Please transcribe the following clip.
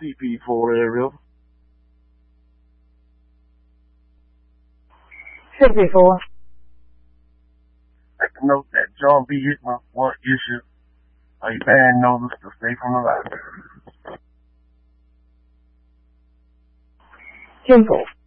CP4 area. CP4. Take a note that John B. Hickman was issued a ban notice to stay from the library. 10-4.